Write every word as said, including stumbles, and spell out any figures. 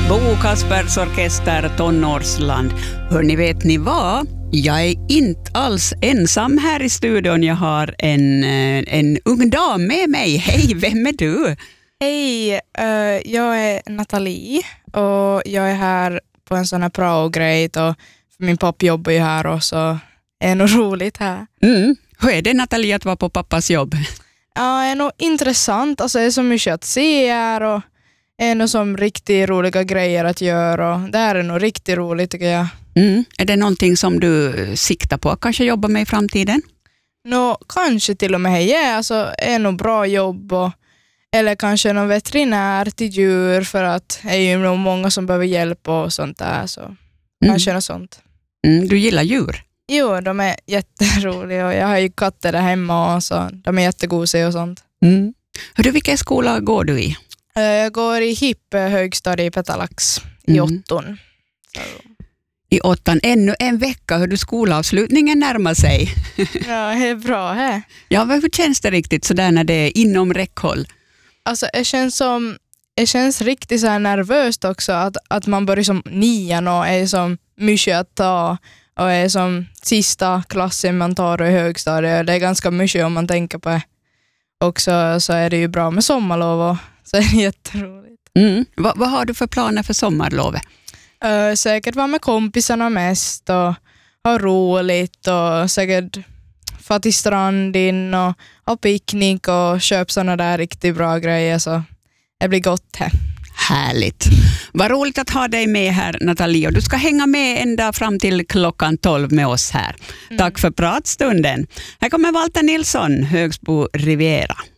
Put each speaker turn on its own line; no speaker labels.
Bo Kaspers Orkester, Tonårsland. Hör ni, vet ni vad? Jag är inte alls ensam här i studion. Jag har en, en ung dam med mig. Hej, vem är du?
Hej, uh, jag är Nathalie och jag är här på en sån här prao-grej och min pappa jobbar ju här och så är det nog roligt här.
Mm. Hur är det, Nathalie, att vara på pappas jobb?
Ja, det är nog intressant. Alltså, det är så mycket att se här och det är nog som riktigt roliga grejer att göra och det här är nog riktigt roligt tycker jag.
Mm. Är det någonting som du siktar på att kanske jobba med i framtiden?
Nå, kanske till och med ja, alltså är nog bra jobb och, eller kanske någon veterinär till djur för att det är ju nog många som behöver hjälp och sånt där så mm. kanske något sånt.
Mm, du gillar djur?
Jo, de är jätteroliga och jag har ju katter där hemma och så de är jättegosiga och sånt.
Mm. Hörru, vilken skola går du i?
Jag går i Hippe högstadie i Petalax i mm. åtton. Så.
I åttan, ännu en vecka, hur du skolavslutningen närmar sig.
Ja, det är bra här.
Ja, hur känns det riktigt sådär när det är inom räckhåll?
Alltså, det känns som det känns riktigt så här nervöst också att, att man börjar som nian och är som mycket att ta och är som sista klassen man tar i högstadiet. Det är ganska mycket om man tänker på det. Och så, så är det ju bra med sommarlov och så är det jätteroligt.
Mm. Va, vad har du för planer för sommarlovet?
Uh, säkert vara med kompisarna mest och ha roligt och säkert få till stranden och ha picknick och köpa sådana där riktigt bra grejer så det blir gott här.
Härligt. Vad roligt att ha dig med här, Nathalie. Du ska hänga med ända fram till klockan tolv med oss här. Mm. Tack för pratstunden. Här kommer Walter Nilsson, Högsbo Riviera.